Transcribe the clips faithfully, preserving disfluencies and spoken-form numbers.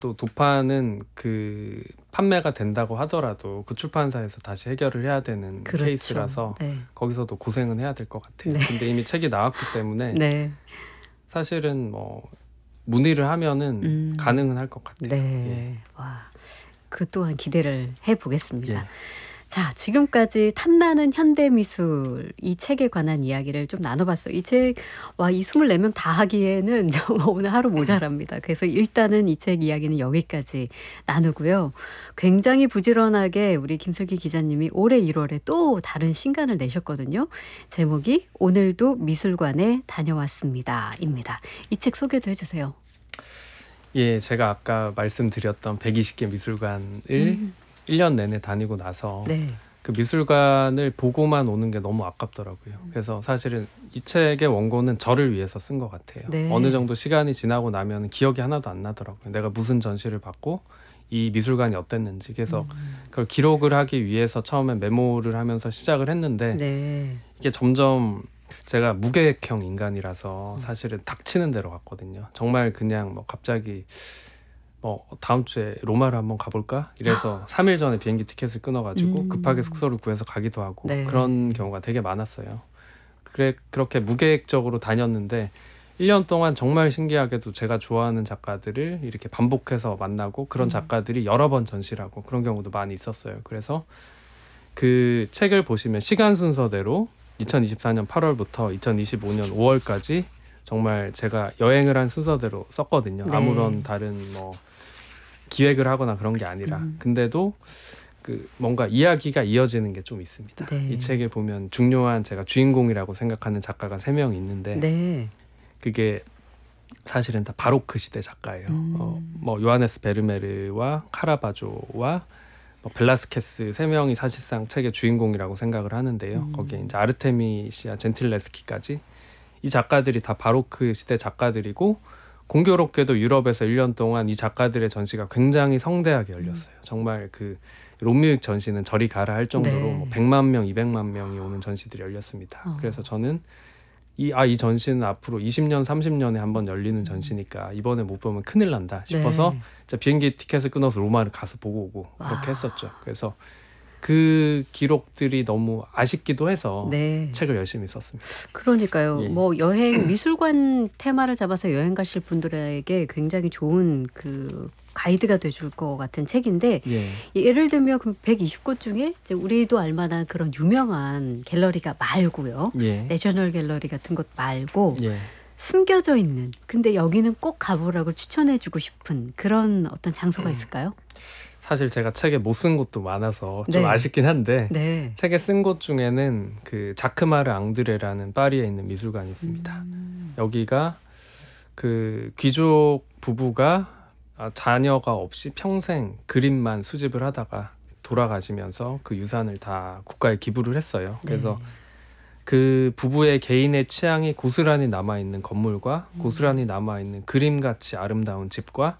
또 도파는 그 판매가 된다고 하더라도 그 출판사에서 다시 해결을 해야 되는 그렇죠. 케이스라서 네. 거기서도 고생은 해야 될 것 같아요. 네. 근데 이미 책이 나왔기 때문에 네. 사실은 뭐 문의를 하면은 음. 가능은 할 것 같아요. 네. 와, 그 또한 기대를 해보겠습니다. 예. 자, 지금까지 탐나는 현대미술 이 책에 관한 이야기를 좀 나눠봤어요. 이 책, 와, 이 이십사 명 다 하기에는 정말 오늘 하루 모자랍니다. 그래서 일단은 이 책 이야기는 여기까지 나누고요. 굉장히 부지런하게 우리 김슬기 기자님이 올해 일월에 또 다른 신간을 내셨거든요. 제목이 오늘도 미술관에 다녀왔습니다. 입니다. 이 책 소개도 해주세요. 예, 제가 아까 말씀드렸던 백이십 개 미술관을 음. 일 년 내내 다니고 나서 네. 그 미술관을 보고만 오는 게 너무 아깝더라고요. 그래서 사실은 이 책의 원고는 저를 위해서 쓴 것 같아요. 네. 어느 정도 시간이 지나고 나면 기억이 하나도 안 나더라고요. 내가 무슨 전시를 받고 이 미술관이 어땠는지. 그래서 음. 그걸 기록을 하기 위해서 처음에 메모를 하면서 시작을 했는데 네. 이게 점점 제가 무계획형 인간이라서 사실은 닥치는 대로 갔거든요. 정말 그냥 뭐 갑자기 뭐 다음 주에 로마를 한번 가볼까? 이래서 삼 일 전에 비행기 티켓을 끊어가지고 음. 급하게 숙소를 구해서 가기도 하고 네. 그런 경우가 되게 많았어요. 그래 그렇게 무계획적으로 다녔는데 일 년 동안 정말 신기하게도 제가 좋아하는 작가들을 이렇게 반복해서 만나고 그런 음. 작가들이 여러 번 전시를 하고 그런 경우도 많이 있었어요. 그래서 그 책을 보시면 시간 순서대로 이천이십사 년 팔월부터 이천이십오 년 오월까지 정말 제가 여행을 한 순서대로 썼거든요. 네. 아무런 다른 뭐 기획을 하거나 그런 게 아니라. 음. 근데도 그 뭔가 이야기가 이어지는 게 좀 있습니다. 네. 이 책에 보면 중요한 제가 주인공이라고 생각하는 작가가 세 명 있는데 네. 그게 사실은 다 바로크 시대 작가예요. 음. 어, 뭐 요하네스 베르메르와 카라바조와 뭐 벨라스케스 세 명이 사실상 책의 주인공이라고 생각을 하는데요. 음. 거기에 이제 아르테미시아 젠틸레스키까지 이 작가들이 다 바로크 시대 작가들이고 공교롭게도 유럽에서 일 년 동안 이 작가들의 전시가 굉장히 성대하게 열렸어요. 정말 그 롬뮤익 전시는 저리 가라 할 정도로 네. 뭐 백만 명, 이백만 명이 오는 전시들이 열렸습니다. 어. 그래서 저는 이, 아, 이 전시는 앞으로 이십 년, 삼십 년에 한번 열리는 전시니까 이번에 못 보면 큰일 난다 싶어서 네. 진짜 비행기 티켓을 끊어서 로마를 가서 보고 오고 그렇게 와. 했었죠. 그래서 그 기록들이 너무 아쉽기도 해서 네. 책을 열심히 썼습니다. 그러니까요. 예. 뭐 여행 미술관 테마를 잡아서 여행 가실 분들에게 굉장히 좋은 그 가이드가 돼줄 것 같은 책인데 예. 예를 들면 그 백이십 곳 중에 이제 우리도 알만한 그런 유명한 갤러리가 말고요. 예. 내셔널 갤러리 같은 곳 말고 예. 숨겨져 있는 근데 여기는 꼭 가보라고 추천해주고 싶은 그런 어떤 장소가 있을까요? 사실 제가 책에 못 쓴 곳도 많아서 좀 네. 아쉽긴 한데 네. 책에 쓴 곳 중에는 그 자크마르 앙드레라는 파리에 있는 미술관이 있습니다. 음. 여기가 그 귀족 부부가 자녀가 없이 평생 그림만 수집을 하다가 돌아가시면서 그 유산을 다 국가에 기부를 했어요. 그래서 네. 그 부부의 개인의 취향이 고스란히 남아있는 건물과 음. 고스란히 남아있는 그림같이 아름다운 집과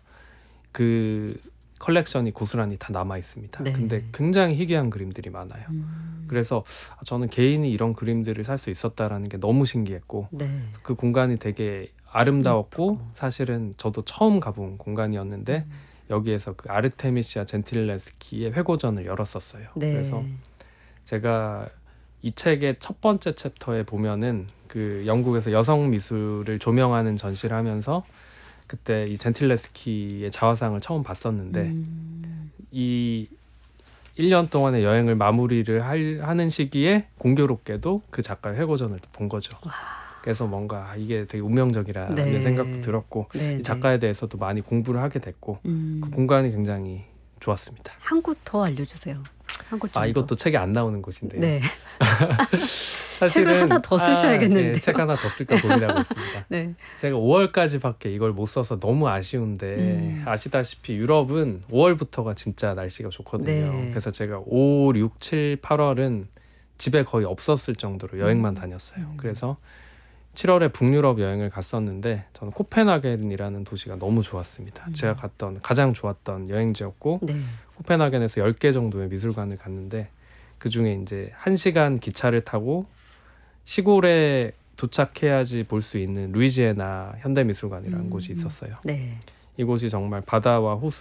그 컬렉션이 고스란히 다 남아 있습니다. 네. 근데 굉장히 희귀한 그림들이 많아요. 음. 그래서 저는 개인이 이런 그림들을 살 수 있었다라는 게 너무 신기했고 네. 그 공간이 되게 아름다웠고 예쁘고. 사실은 저도 처음 가본 공간이었는데 음. 여기에서 그 아르테미시아 젠틸레스키의 회고전을 열었었어요. 네. 그래서 제가 이 책의 첫 번째 챕터에 보면은 그 영국에서 여성 미술을 조명하는 전시를 하면서 그때 이 젠틸레스키의 자화상을 처음 봤었는데 음. 이 일 년 동안의 여행을 마무리를 할, 하는 시기에 공교롭게도 그 작가의 회고전을 본 거죠. 와. 그래서 뭔가 이게 되게 운명적이라는 네. 생각도 들었고 네, 이 작가에 대해서도 많이 공부를 하게 됐고 음. 그 공간이 굉장히 좋았습니다. 한 곳 더 알려주세요. 한 곳 정도. 아 이것도 책에 안 나오는 곳인데요. 네. 사실은 책을 하나 더 쓰셔야겠는데요. 아, 네, 책 하나 더 쓸까 고민하고 있습니다. 네. 제가 오월까지밖에 이걸 못 써서 너무 아쉬운데 음. 아시다시피 유럽은 오월부터가 진짜 날씨가 좋거든요. 네. 그래서 제가 오, 육, 칠, 팔월은 집에 거의 없었을 정도로 여행만 다녔어요. 음. 그래서 칠월에 북유럽 여행을 갔었는데 저는 코펜하겐이라는 도시가 너무 좋았습니다. 음. 제가 갔던 가장 좋았던 여행지였고 네. 코펜하겐에서 열 개 정도의 미술관을 갔는데 그중에 이제 한 시간 기차를 타고 시골에 도착해야지 볼 수 있는 루이지애나 현대미술관이라는 음. 곳이 있었어요. 네. 이곳이 정말 바다와 호수